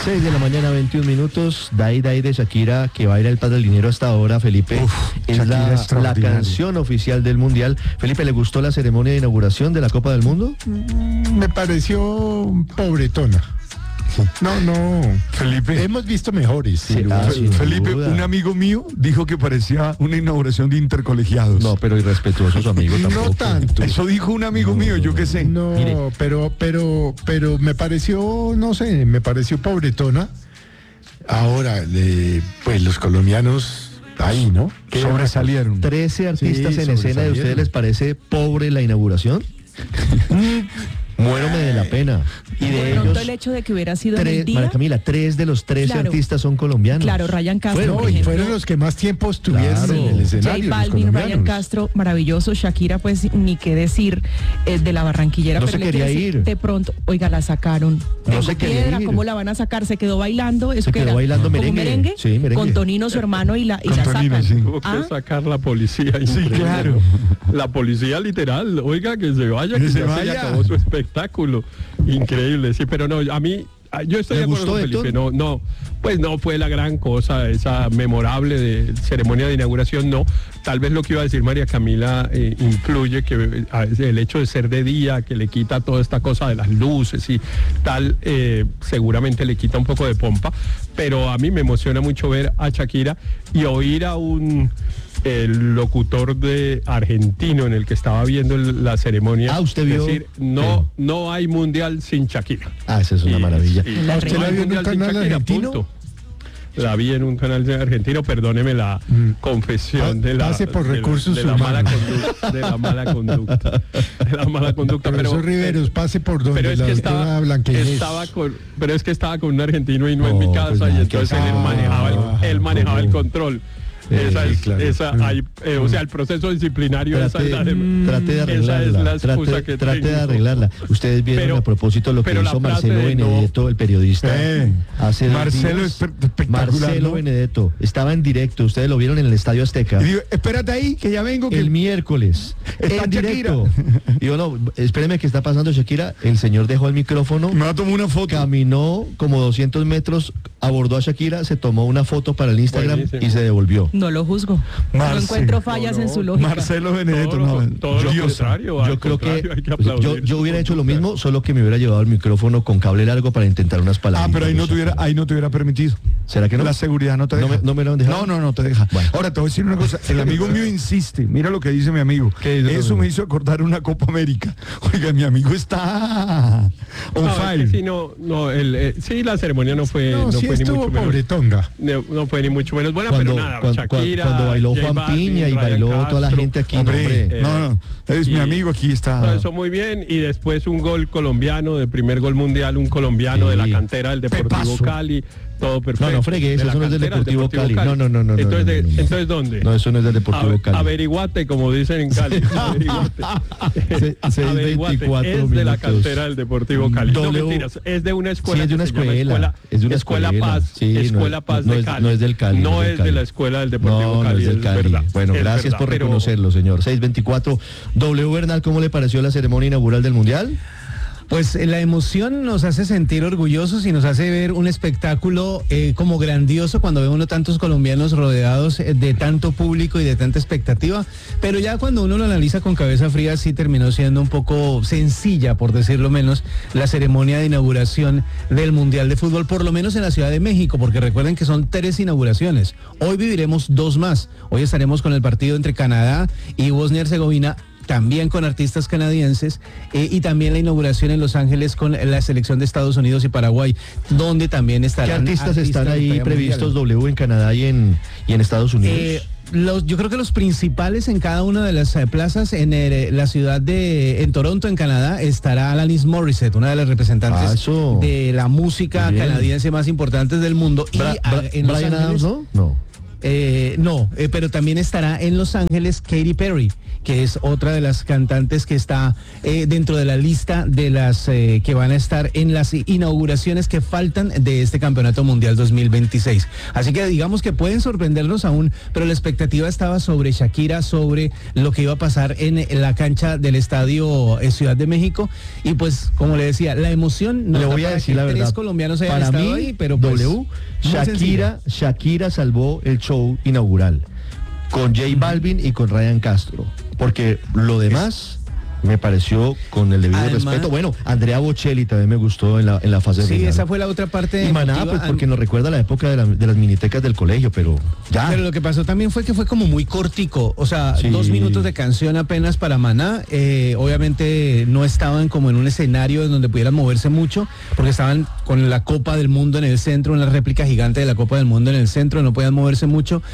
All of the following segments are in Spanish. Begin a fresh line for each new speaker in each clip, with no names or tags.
6 de la mañana, 21 minutos. Dai de Shakira, que va a ir al Padre del Dinero hasta ahora, Felipe. Es la canción oficial del Mundial. Felipe, ¿le gustó la ceremonia de inauguración de la Copa del Mundo?
Me pareció pobretona. No.
Felipe.
Hemos visto mejores.
Sí,
Felipe, un amigo mío dijo que parecía una inauguración de intercolegiados.
No, pero irrespetuoso su amigo tampoco.
No tanto.
Eso dijo un amigo mío, yo qué sé.
No,
Mire.
pero me pareció, no sé, me pareció pobretona. Ahora, pues los colombianos ahí, ¿no?
Sobresalieron.
13 artistas
Sí,
en escena, ¿y a
sobresalieron.
ustedes les parece pobre la inauguración? Muérome de la pena. Y de
De pronto
ellos,
el hecho de que hubiera sido en el día.
María Camila, 3 de los 13
Claro.
artistas son colombianos.
Claro, Ryan Castro,
Bueno,
por
No, y
ejemplo.
fueron los que más tiempo estuvieron
Claro.
en el
J
escenario. los
Balvin, Ryan
colombianos.
Castro, maravilloso. Shakira, pues ni qué decir de la barranquillera.
No
pero
se
le
quería
quiero decir,
ir.
De pronto, oiga, la sacaron.
No
Tengo
se quería
piedra,
ir.
¿cómo la van a sacar? Se quedó bailando. ¿Eso
Se
qué
quedó
era?
bailando
¿Como
merengue. Sí, merengue.
Con Tonino, su hermano, y la
Tonino,
sacan.
sí.
Tuvo que
Ah,
sacar la policía.
Sí,
increíble.
claro.
La policía literal, oiga, que se vaya,
Que
que
se
ya se le
vaya.
acabó su espectáculo. Increíble, sí, pero no, a mí, yo estoy
¿Le
de acuerdo
gustó,
con Felipe,
Héctor?
no, pues no fue la gran cosa, esa memorable de ceremonia de inauguración, no. Tal vez lo que iba a decir María Camila influye, que el hecho de ser de día, que le quita toda esta cosa de las luces y tal, seguramente le quita un poco de pompa, pero a mí me emociona mucho ver a Shakira y oír a el locutor de argentino en el que estaba viendo la ceremonia.
Ah, ¿usted vio?
Decir, no hay mundial sin Shakira.
Esa es una maravilla.
La
¿Usted la vio en un
mundial sin
canal
Shakira,
argentino?
punto. La vi en un canal argentino, perdóneme la confesión de la
Pase por recursos
de la mala
humanos.
conducta, de la mala conducta, de la mala conducta.
Profesor Riveros, pase por donde
pero es
la
que
doctora Blanqueñez.
estaba con un argentino y no en mi
No,
casa,
pues
y
nada,
entonces
que
él manejaba el control.
Claro.
O sea, el proceso disciplinario
Trate de
esa es
arreglarla.
la excusa que
Trate de
tengo.
arreglarla. Ustedes vieron
Pero-
a propósito lo que
pero la
hizo
frase
Marcelo
de no-
Benedetto, el periodista, hace 2
Marcelo
días.
es espectacular,
Marcelo
¿no?
Benedetto estaba en directo. Ustedes lo vieron en el Estadio Azteca.
Y digo, espérate ahí, que ya vengo. Que
El miércoles,
Está
en directo. Y yo, no, espéreme, ¿qué está pasando, Shakira? El señor dejó el micrófono,
me va a tomar una foto.
caminó como 200 metros, abordó a Shakira, se tomó una foto para el Instagram
Buenísimo.
y se devolvió.
no lo juzgo.
Marce-
No encuentro fallas en su lógica.
Marcelo Benedetto,
Todo lo
diosa.
contrario, al
Yo creo que
contrario, hay aplaudir
yo
su
hubiera hecho lo
conducta.
mismo, solo que me hubiera llevado el micrófono con cable largo para intentar unas palabras.
Pero ahí no te hubiera permitido.
¿Será que no?
La seguridad no te
¿No
deja.
me- no me lo han dejado?
No te deja.
Bueno.
Ahora te voy a decir una cosa. El amigo mío insiste. Mira lo que dice mi amigo.
¿Qué dice tu
Eso
amigo?
me hizo acordar una Copa América. Oiga, mi amigo está on
No, es
fire.
que sí, la ceremonia no fue
Sí
ni
estuvo
mucho menos.
pobretonga.
No fue ni mucho menos buena, pero nada, Shakira,
cuando bailó
J
Juan
Balvin,
Piña y
Ryan
bailó toda la
Castro.
gente aquí,
Hombre,
hombre.
no, es mi
y-
amigo, aquí
Todo
está.
eso muy bien, y después un gol colombiano, de primer gol mundial, un colombiano
Sí.
de la cantera del Deportivo
Pepazo.
Cali, todo perfecto.
No, fregue, eso
De la
no es del
cantera
Deportivo Cali. No.
Entonces,
no.
¿entonces dónde?
No, eso no es del Deportivo Cali.
Averiguate, como dicen en Cali. Averiguate.
6:24
es de la
minutos.
cantera del Deportivo Cali. No,
W-
mentiras, es de una escuela.
Sí, es de una
que se llama
escuela, es de una escuela.
Paz,
Sí,
Escuela
no,
Paz
no
de
es-
Cali.
no es del Cali,
No
no es del
es de
Cali.
la escuela del Deportivo
No,
Cali,
es del Cali.
verdad.
Bueno,
Es
gracias
verdad,
por
pero-
reconocerlo, señor. 6:24. W Bernal, ¿cómo le pareció la ceremonia inaugural del Mundial?
Pues la emoción nos hace sentir orgullosos y nos hace ver un espectáculo como grandioso cuando ve uno tantos colombianos rodeados de tanto público y de tanta expectativa, pero ya cuando uno lo analiza con cabeza fría sí terminó siendo un poco sencilla, por decirlo menos, la ceremonia de inauguración del Mundial de Fútbol, por lo menos en la Ciudad de México, porque recuerden que son 3 inauguraciones. Hoy viviremos 2 más. Hoy estaremos con el partido entre Canadá y Bosnia y Herzegovina, también con artistas canadienses, y también la inauguración en Los Ángeles con la selección de Estados Unidos y Paraguay, donde también
¿Qué
estarán
artistas están
de
ahí
talla
previstos,
mundial.
W, en Canadá y en Estados Unidos?
Yo creo que los principales en cada una de las plazas, la ciudad en Toronto, en Canadá, estará Alanis Morissette, una de las representantes
eso.
de la música
Muy bien.
canadiense más importantes del mundo. En Los
Brian Adams,
Ángeles,
¿no? No.
No, pero también estará en Los Ángeles Katy Perry, que es otra de las cantantes que está dentro de la lista de las que van a estar en las inauguraciones que faltan de este Campeonato Mundial 2026. Así que digamos que pueden sorprendernos aún, pero la expectativa estaba sobre Shakira, sobre lo que iba a pasar en la cancha del estadio Ciudad de México, y pues como le decía, la emoción,
le voy a decir la verdad,
tres colombianos hayan
para
estado
mí,
ahí, pero pues,
Shakira salvó el show inaugural con J Balvin y con Ryan Castro, porque lo demás me pareció con el debido respeto. Bueno, Andrea Bocelli también me gustó en la fase final.
Sí, esa fue la otra parte.
Y Maná, pues porque nos recuerda la época de las minitecas del colegio, pero ya.
Pero lo que pasó también fue que fue como muy cortico, o sea, sí. 2 minutos de canción apenas para Maná. Obviamente no estaban como en un escenario donde pudieran moverse mucho, porque estaban con la Copa del Mundo en el centro, una réplica gigante de la Copa del Mundo en el centro, no podían moverse mucho.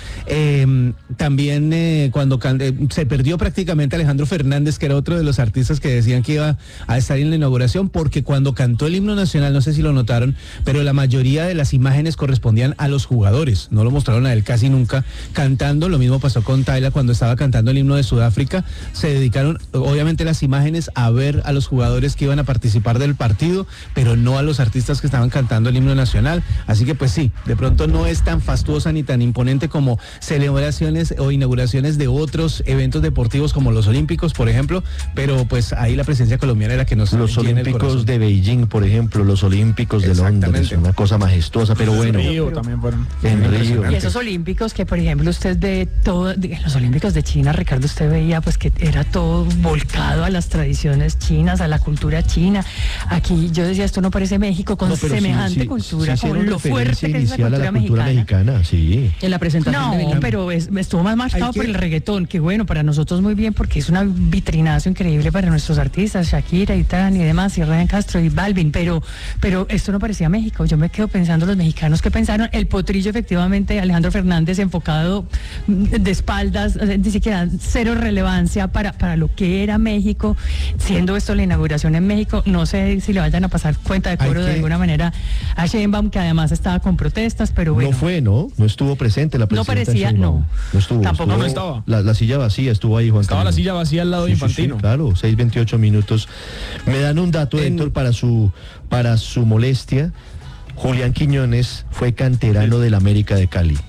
También cuando se perdió prácticamente Alejandro Fernández, que era otro de los artistas que decían que iba a estar en la inauguración, porque cuando cantó el himno nacional, no sé si lo notaron, pero la mayoría de las imágenes correspondían a los jugadores, no lo mostraron a él casi nunca cantando. Lo mismo pasó con Tyla cuando estaba cantando el himno de Sudáfrica, se dedicaron obviamente las imágenes a ver a los jugadores que iban a participar del partido, pero no a los artistas que estaban cantando el himno nacional. Así que pues sí, de pronto no es tan fastuosa ni tan imponente como celebraciones o inauguraciones de otros eventos deportivos como los Olímpicos, por ejemplo, pero pues ahí la presencia colombiana era que nos
los Olímpicos de Beijing, por ejemplo, los Olímpicos de Londres, una cosa majestuosa, pero bueno.
Río también fueron.
En Río.
Y esos Olímpicos que, por ejemplo, usted ve todo, los Olímpicos de China, Ricardo, usted veía pues que era todo volcado a las tradiciones chinas, a la cultura china. Aquí yo decía, esto no parece México con semejante cultura, con lo fuerte que es la cultura
mexicana. Sí.
En la presentación
no, pero estuvo más marcado por el reggaetón, que bueno, para nosotros muy bien, porque es una vitrinazo increíble para nuestros artistas, Shakira y Tan y demás, y Ryan Castro y Balvin, pero esto no parecía México. Yo me quedo pensando los mexicanos que pensaron, el potrillo efectivamente, Alejandro Fernández enfocado de espaldas, ni siquiera cero relevancia para lo que era México, siendo esto la inauguración en México. No sé si le vayan a pasar cuenta de cobro de alguna manera a Sheinbaum, que además estaba con protestas, pero bueno.
No estuvo presente la presidenta.
No parecía,
no estuvo.
Tampoco no estaba.
La silla vacía, estuvo ahí Juan
Estaba Camilo. La silla vacía al lado de Infantino.
Sí, claro, 6:28 minutos. Me dan un dato, Héctor, para su molestia. Julián Quiñones fue canterano del América de Cali.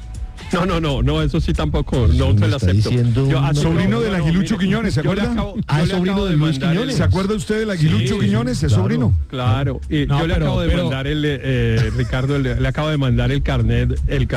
No, eso sí tampoco, no se lo acepto.
Sobrino del Aguilucho Quiñones, ¿se acuerda?
Sobrino de Luis Quiñones.
¿Se acuerda usted del Aguilucho Quiñones? ¿Es sobrino?
Claro, y yo le acabo de mandar Ricardo, le acabo de mandar el carnet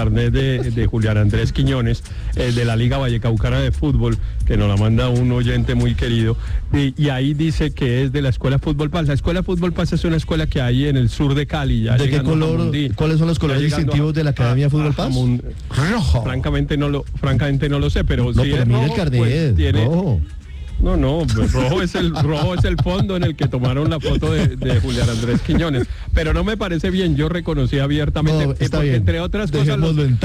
de Julián Andrés Quiñones, de la Liga Vallecaucana de Fútbol, que nos la manda un oyente muy querido, y ahí dice que es de la Escuela Fútbol Paz. La Escuela Fútbol Paz es una escuela que hay en el sur de Cali.
¿De qué color? ¿Cuáles son los colores distintivos de la Academia Fútbol Paz?
Francamente no lo sé, pero
no,
si
pero
es
mira
rojo,
el carnet,
pues tiene
rojo.
No, rojo es el fondo en el que tomaron la foto de Julián Andrés Quiñones, pero no me parece bien. Yo reconocí abiertamente, porque entre otras cosas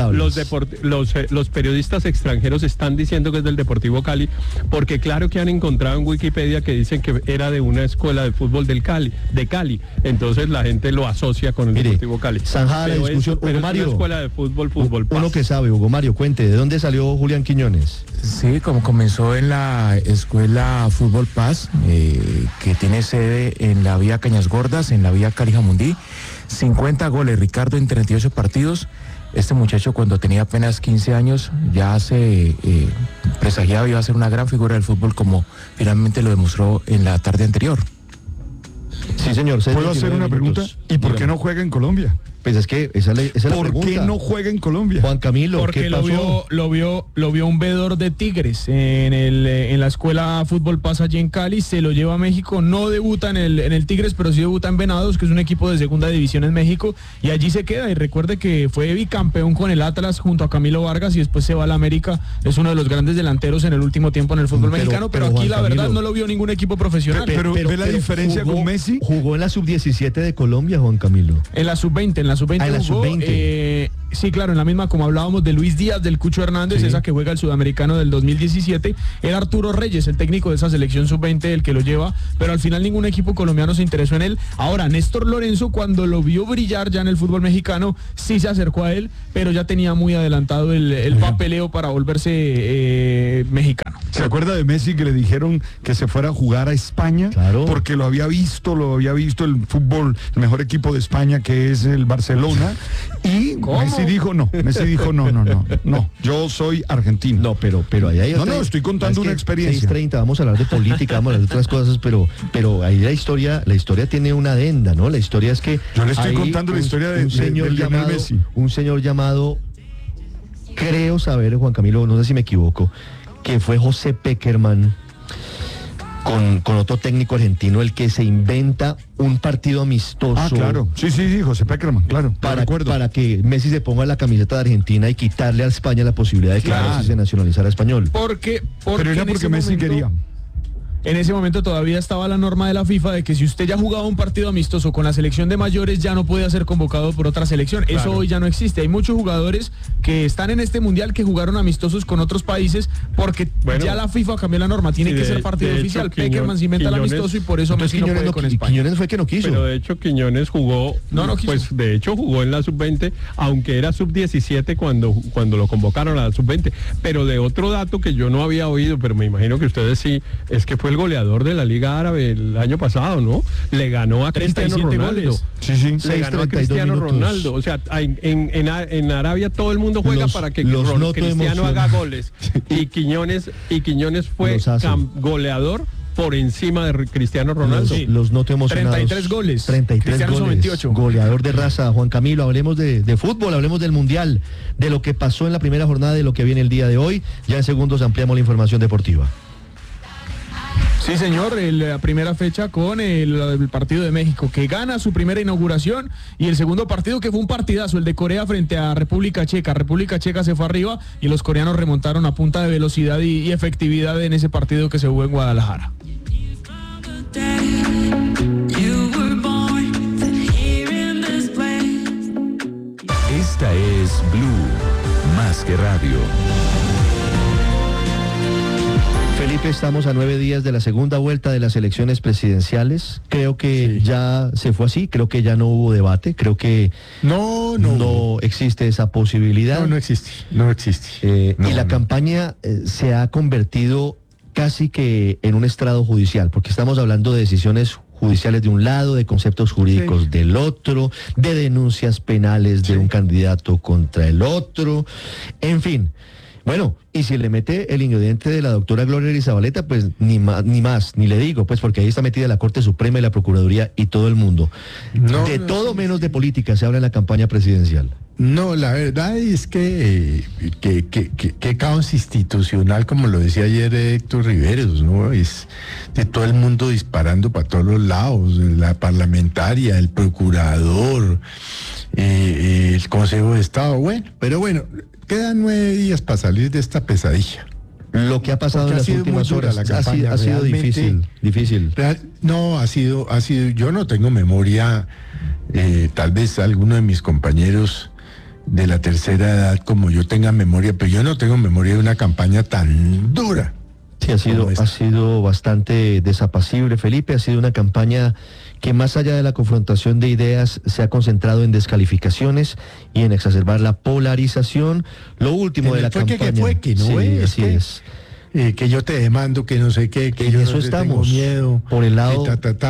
los periodistas extranjeros están diciendo que es del Deportivo Cali, porque claro que han encontrado en Wikipedia que dicen que era de una escuela de fútbol de Cali, entonces la gente lo asocia con el Deportivo Cali.
Zanjada la discusión.
Pero
Hugo Mario,
es una escuela de fútbol Paz.
Uno que sabe, Hugo Mario, cuente, ¿de dónde salió Julián Quiñones?
Sí, como comenzó en la escuela Fútbol Paz, que tiene sede en la vía Cañas Gordas, en la vía Cali Jamundí. 50 goles, Ricardo, en 38 partidos. Este muchacho, cuando tenía apenas 15 años, ya se presagiaba iba a ser una gran figura del fútbol, como finalmente lo demostró en la tarde anterior.
Sí, señor.
¿Puedo hacer una pregunta? ¿Y por qué no juega en Colombia?
Pues es que esa es la pregunta.
¿Por qué no juega en Colombia?
Juan Camilo,
porque
¿qué pasó?
lo vio un veedor de Tigres en la escuela Fútbol Paz allí en Cali, se lo lleva a México, no debuta en el Tigres, pero sí debuta en Venados, que es un equipo de segunda división en México, y allí se queda. Y recuerde que fue bicampeón con el Atlas junto a Camilo Vargas y después se va a la América. Es uno de los grandes delanteros en el último tiempo en el fútbol mexicano, pero aquí
Juan
la verdad
Camilo,
no lo vio ningún equipo profesional.
Pero ¿ve la diferencia con Messi?
Jugó en la sub-17 de Colombia, Juan Camilo.
En la sub-20
en la
jugó.
sub-20.
Sí, claro, en la misma, como hablábamos de Luis Díaz, del Cucho Hernández, esa que juega el sudamericano del 2017, era Arturo Reyes, el técnico de esa selección sub-20, el que lo lleva, pero al final ningún equipo colombiano se interesó en él. Ahora, Néstor Lorenzo, cuando lo vio brillar ya en el fútbol mexicano, sí se acercó a él, pero ya tenía muy adelantado el papeleo para volverse mexicano.
¿Se acuerda de Messi que le dijeron que se fuera a jugar a España?
Claro.
Porque lo había visto el fútbol, el mejor equipo de España, que es el Barcelona, y Messi dijo no, yo soy argentino.
No, pero ahí hay otra.
No, estoy contando una experiencia.
6:30, vamos a hablar de política, vamos a hablar de otras cosas, pero ahí la historia tiene una adenda, ¿no? La historia es que
yo le estoy contando la historia de Lionel Messi.
Un señor llamado, creo saber, Juan Camilo, no sé si me equivoco, que fue José Peckerman con otro técnico argentino, el que se inventa un partido amistoso.
Ah, claro. Sí, José Peckerman, claro.
Para que Messi se ponga la camiseta de Argentina y quitarle a España la posibilidad de que Messi se nacionalizara español.
Pero
era porque Messi quería.
En ese momento todavía estaba la norma de la FIFA de que si usted ya jugaba un partido amistoso con la selección de mayores, ya no podía ser convocado por otra selección. Claro. Eso hoy ya no existe. Hay muchos jugadores que están en este mundial que jugaron amistosos con otros países porque ya la FIFA cambió la norma. Tiene que ser partido oficial. Peckerman se inventa el amistoso y por eso Messi no puede con España.
Quiñones fue que no quiso.
Pero de hecho Quiñones jugó, pues de hecho jugó en la sub-20, aunque era sub-17 cuando lo convocaron a la sub-20. Pero de otro dato que yo no había oído, pero me imagino que ustedes sí, es que fue el goleador de la Liga Árabe el año pasado, ¿no? Le ganó a Cristiano Ronaldo.
Sí.
Le ganó a Cristiano Ronaldo. O sea, en Arabia todo el mundo juega para que Cristiano haga goles. Y Quiñones fue goleador por encima de Cristiano Ronaldo.
Los noto emocionados.
33 goles.
33
Cristiano
goles.
28.
Goleador de raza. Juan Camilo, hablemos de fútbol, hablemos del Mundial, de lo que pasó en la primera jornada, de lo que viene el día de hoy. Ya en segundos ampliamos la información deportiva.
Sí, señor, la primera fecha con el partido de México, que gana su primera inauguración, y el segundo partido, que fue un partidazo, el de Corea frente a República Checa. República Checa se fue arriba y los coreanos remontaron a punta de velocidad y efectividad en ese partido que se jugó en Guadalajara.
Esta es Blue, más que radio.
Felipe, estamos a 9 días de la segunda vuelta de las elecciones presidenciales. Creo que ya se fue así, creo que ya no hubo debate, creo que no existe esa posibilidad.
No existe.
Y la campaña se ha convertido casi que en un estrado judicial, porque estamos hablando de decisiones judiciales de un lado, de conceptos jurídicos del otro, de denuncias penales de un candidato contra el otro, en fin. Bueno, y si le mete el ingrediente de la doctora Gloria Arizabaleta, pues ni más, ni le digo, pues porque ahí está metida la Corte Suprema y la Procuraduría y todo el mundo. Menos de política se habla en la campaña presidencial.
No, la verdad es que caos institucional, como lo decía ayer Héctor Riveros, ¿no? Es de todo el mundo disparando para todos los lados, la parlamentaria, el procurador, el Consejo de Estado, pero bueno, quedan 9 días para salir de esta pesadilla.
Lo que ha pasado en las últimas horas ha sido difícil.
Ha sido, yo no tengo memoria, tal vez alguno de mis compañeros de la tercera edad como yo tenga memoria, pero yo no tengo memoria de una campaña tan dura.
Sí, ha sido bastante desapacible, Felipe. Ha sido una campaña que, más allá de la confrontación de ideas, se ha concentrado en descalificaciones y en exacerbar la polarización. Lo último de la campaña. Así es.
Que yo te demando, que no sé qué, que yo
eso
no
estamos
tengo miedo.
Por el lado.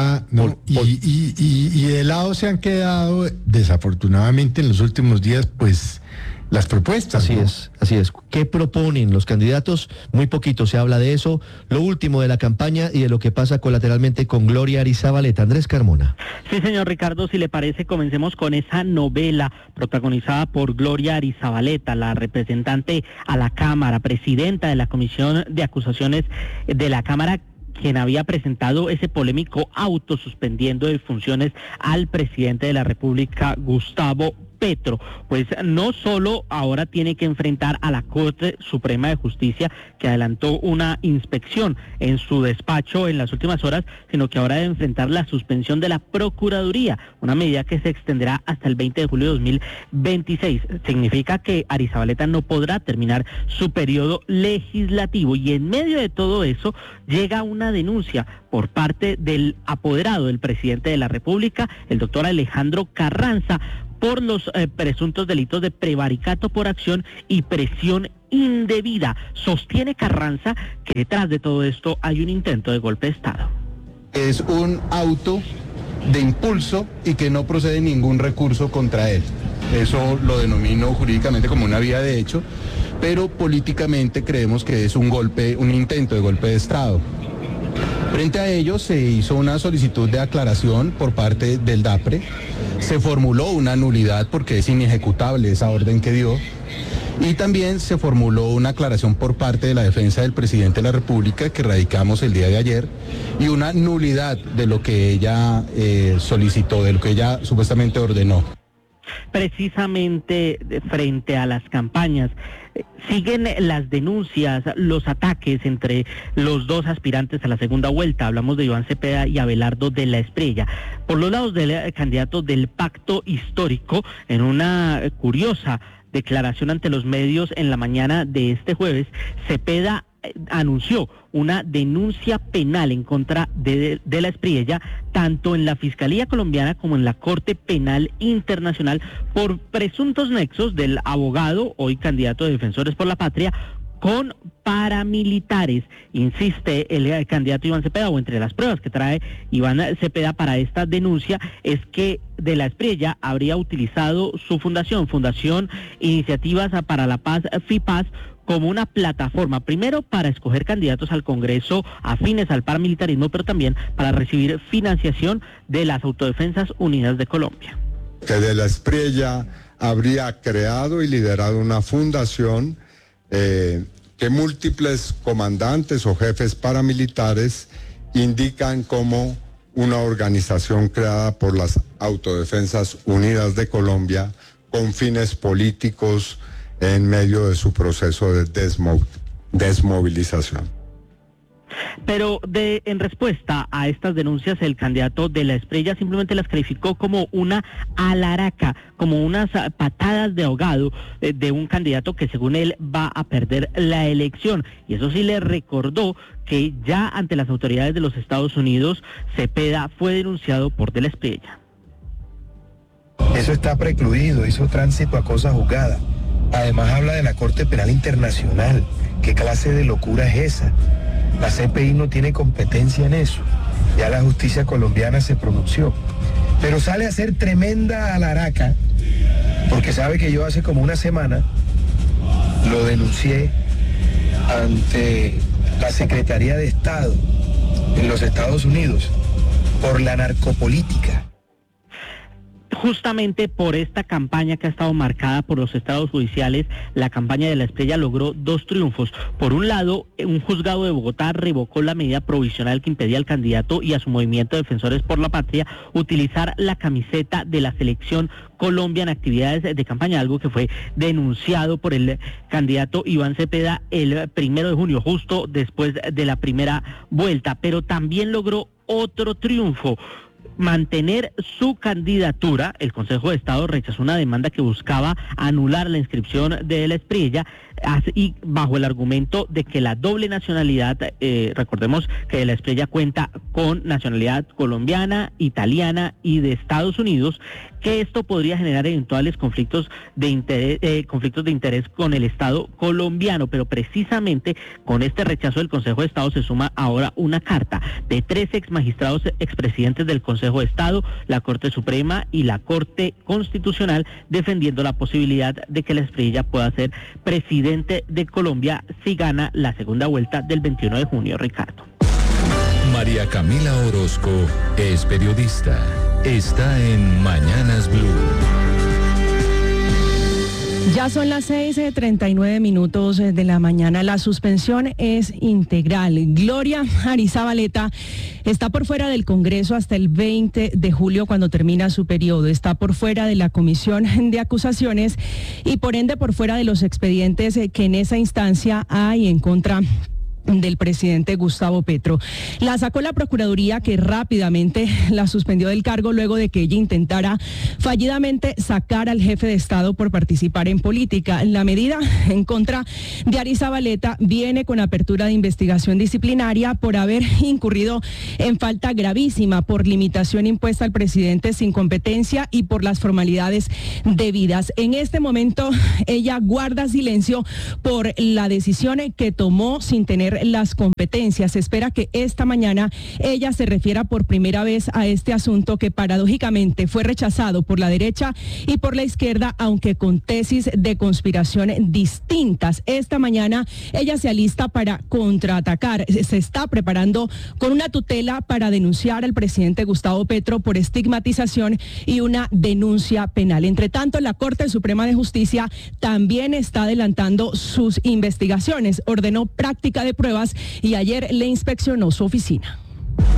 Y de lado se han quedado, desafortunadamente, en los últimos días, pues, las propuestas.
Así es. ¿Qué proponen los candidatos? Muy poquito se habla de eso. Lo último de la campaña y de lo que pasa colateralmente con Gloria Arizabaleta. Andrés Carmona.
Sí, señor Ricardo, si le parece, comencemos con esa novela protagonizada por Gloria Arizabaleta, la representante a la Cámara, presidenta de la Comisión de Acusaciones de la Cámara, quien había presentado ese polémico auto suspendiendo de funciones al presidente de la República, Gustavo Petro, pues no solo ahora tiene que enfrentar a la Corte Suprema de Justicia, que adelantó una inspección en su despacho en las últimas horas, sino que ahora debe enfrentar la suspensión de la Procuraduría, una medida que se extenderá hasta el 20 de julio de 2026. Significa que Arrizabalaga no podrá terminar su periodo legislativo, y en medio de todo eso llega una denuncia por parte del apoderado del presidente de la República, el doctor Alejandro Carranza, por los presuntos delitos de prevaricato por acción y presión indebida. Sostiene Carranza que detrás de todo esto hay un intento de golpe de Estado.
Es un auto de impulso y que no procede ningún recurso contra él. Eso lo denomino jurídicamente como una vía de hecho, pero políticamente creemos que es un intento de golpe de Estado. Frente a ello se hizo una solicitud de aclaración por parte del DAPRE, se formuló una nulidad porque es inejecutable esa orden que dio, y también se formuló una aclaración por parte de la defensa del presidente de la República que radicamos el día de ayer, y una nulidad de lo que ella solicitó, de lo que ella supuestamente ordenó.
Precisamente frente a las campañas, siguen las denuncias, los ataques entre los dos aspirantes a la segunda vuelta. Hablamos de Iván Cepeda y Abelardo de la Espriella. Por los lados del candidato del Pacto Histórico, en una curiosa declaración ante los medios en la mañana de este jueves, Cepeda anunció una denuncia penal en contra de la Espriella, tanto en la Fiscalía colombiana como en la Corte Penal Internacional, por presuntos nexos del abogado, hoy candidato de Defensores por la Patria, con paramilitares. Insiste el candidato Iván Cepeda, o entre las pruebas que trae Iván Cepeda para esta denuncia, es que de la Espriella habría utilizado su Fundación Iniciativas para la Paz, FIPAZ, como una plataforma, primero para escoger candidatos al Congreso afines al paramilitarismo, pero también para recibir financiación de las Autodefensas Unidas de Colombia.
Que de la Espriella habría creado y liderado una fundación que múltiples comandantes o jefes paramilitares indican como una organización creada por las Autodefensas Unidas de Colombia con fines políticos en medio de su proceso de desmovilización.
Pero en respuesta a estas denuncias, el candidato de la Espriella simplemente las calificó como una alaraca, como unas patadas de ahogado de un candidato que según él va a perder la elección. Y eso sí le recordó que ya ante las autoridades de los Estados Unidos, Cepeda fue denunciado por de la Espriella.
Eso está precluido, hizo tránsito a cosa juzgada. Además habla de la Corte Penal Internacional. ¿Qué clase de locura es esa? La CPI no tiene competencia en eso. Ya la justicia colombiana se pronunció. Pero sale a ser tremenda alaraca, porque sabe que yo hace como una semana lo denuncié ante la Secretaría de Estado en los Estados Unidos por la narcopolítica.
Justamente por esta campaña que ha estado marcada por los estados judiciales, la campaña de la Espriella logró dos triunfos. Por un lado, un juzgado de Bogotá revocó la medida provisional que impedía al candidato y a su movimiento Defensores por la Patria utilizar la camiseta de la selección Colombia en actividades de campaña, algo que fue denunciado por el candidato Iván Cepeda el 1 de junio, justo después de la primera vuelta. Pero también logró otro triunfo: mantener su candidatura. El Consejo de Estado rechazó una demanda que buscaba anular la inscripción de la Espriella, y bajo el argumento de que la doble nacionalidad, recordemos que la Espriella cuenta con nacionalidad colombiana, italiana y de Estados Unidos, que esto podría generar eventuales conflictos de interés con el Estado colombiano. Pero precisamente con este rechazo del Consejo de Estado se suma ahora una carta de 3 exmagistrados expresidentes del Consejo de Estado, la Corte Suprema y la Corte Constitucional, defendiendo la posibilidad de que la Espriella pueda ser presidente de Colombia si gana la segunda vuelta del 21 de junio, Ricardo.
María Camila Orozco es periodista. Está en Mañanas Blue.
Ya son las 6:39 de la mañana. La suspensión es integral. Gloria Arizabaleta está por fuera del Congreso hasta el 20 de julio cuando termina su periodo. Está por fuera de la Comisión de Acusaciones y por ende por fuera de los expedientes que en esa instancia hay en contra del presidente Gustavo Petro. La sacó la Procuraduría, que rápidamente la suspendió del cargo luego de que ella intentara fallidamente sacar al jefe de Estado por participar en política. La medida en contra de Arizabaleta viene con apertura de investigación disciplinaria por haber incurrido en falta gravísima por limitación impuesta al presidente sin competencia y por las formalidades debidas. En este momento ella guarda silencio por la decisión que tomó sin tener las competencias. Se espera que esta mañana ella se refiera por primera vez a este asunto que paradójicamente fue rechazado por la derecha y por la izquierda, aunque con tesis de conspiración distintas. Esta mañana ella se alista para contraatacar. Se está preparando con una tutela para denunciar al presidente Gustavo Petro por estigmatización y una denuncia penal. Entre tanto, la Corte Suprema de Justicia también está adelantando sus investigaciones. Ordenó práctica de pruebas y ayer le inspeccionó su oficina.